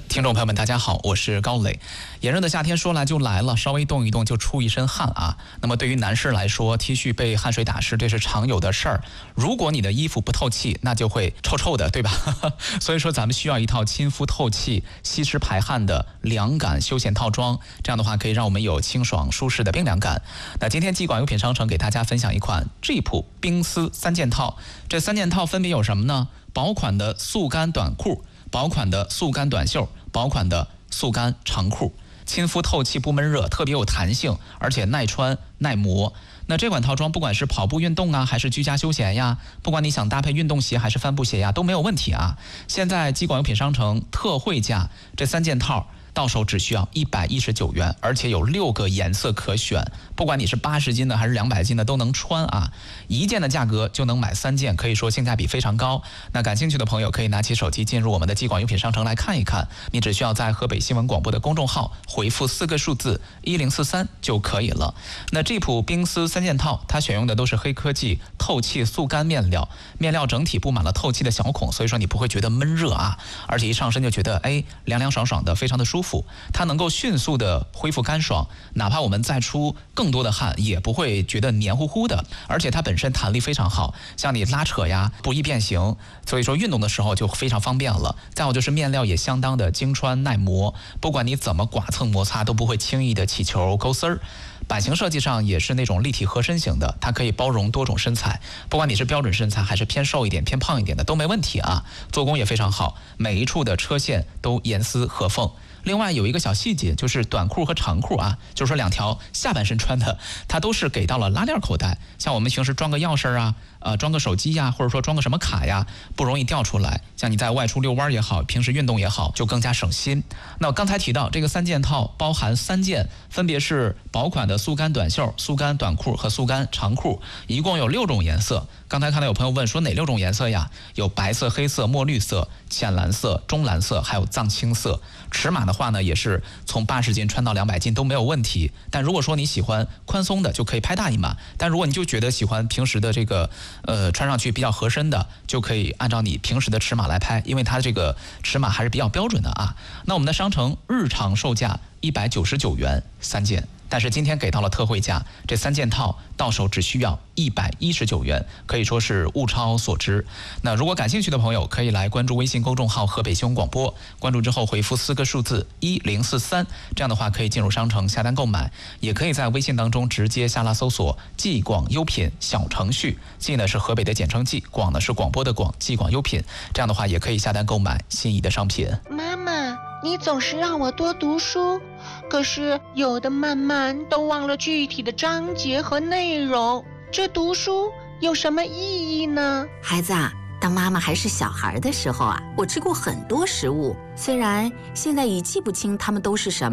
听众朋友们大家好，我是高磊。炎热的夏天说来就来了，稍微动一动就出一身汗啊。那么对于男士来说， T 恤被汗水打湿，这是常有的事儿。如果你的衣服不透气，那就会臭臭的，对吧？所以说咱们需要一套亲肤透气、吸湿排汗的凉感休闲套装，这样的话可以让我们有清爽舒适的冰凉感。那今天季广优品商城给大家分享一款 Jeep 冰丝3件套，这3件套分别有什么呢？薄款的速干短裤，薄款的速干短袖，薄款的速干长裤，亲肤透气不闷热，特别有弹性，而且耐穿耐磨。那这款套装不管是跑步运动啊，还是居家休闲呀，不管你想搭配运动鞋还是帆布鞋呀，都没有问题啊。现在季广优品商城特惠价，这3件套到手只需要119元，而且有6个颜色可选，不管你是80斤的还是200斤的都能穿啊。1件的价格就能买3件，可以说性价比非常高。那感兴趣的朋友可以拿起手机进入我们的季广优品商城来看一看，你只需要在河北新闻广播的公众号回复4个数字1043就可以了。那这普冰丝3件套，它选用的都是黑科技透气速干面料，面料整体布满了透气的小孔，所以说你不会觉得闷热啊，而且一上身就觉得凉凉爽爽的，非常的舒服。它能够迅速的恢复干爽，哪怕我们再出更多的汗也不会觉得黏糊糊的，而且它本身弹力非常好，像你拉扯呀不易变形，所以说运动的时候就非常方便了。再有就是面料也相当的经穿耐磨，不管你怎么剐蹭摩擦都不会轻易的起球勾丝儿。版型设计上也是那种立体合身型的，它可以包容多种身材，不管你是标准身材还是偏瘦一点偏胖一点的都没问题啊。做工也非常好，每一处的车线都严丝合缝。另外有一个小细节，就是短裤和长裤啊，就是说2条下半身穿的，它都是给到了拉链口袋，像我们平时装个钥匙啊，装个手机呀，或者说装个什么卡呀，不容易掉出来。像你在外出遛弯也好，平时运动也好，就更加省心。那我刚才提到这个3件套包含3件，分别是薄款的速干短袖、速干短裤和速干长裤，一共有6种颜色。刚才看到有朋友问说哪6种颜色呀？有白色、黑色、墨绿色、浅蓝色、中蓝色，还有藏青色。尺码的话呢，也是从80斤穿到200斤都没有问题。但如果说你喜欢宽松的，就可以拍大一码；但如果你就觉得喜欢平时的这个穿上去比较合身的，就可以按照你平时的尺码来拍，因为它这个尺码还是比较标准的啊。那我们的商城日常售价199元3件。但是今天给到了特惠价，这3件套到手只需要119元，可以说是物超所值。那如果感兴趣的朋友，可以来关注微信公众号河北新闻广播，关注之后回复4个数字1043，这样的话可以进入商城下单购买，也可以在微信当中直接下拉搜索季广优品小程序，季呢是河北的简称季，广呢是广播的广，季广优品，这样的话也可以下单购买心仪的商品。 妈妈，你总是让我多读书，可是有的慢慢都忘了具体的章节和内容，这读书有什么意义呢？ 孩子啊，当妈妈还是小孩的时候啊，我吃过很多食物，虽然现在已记不清它们都是什么。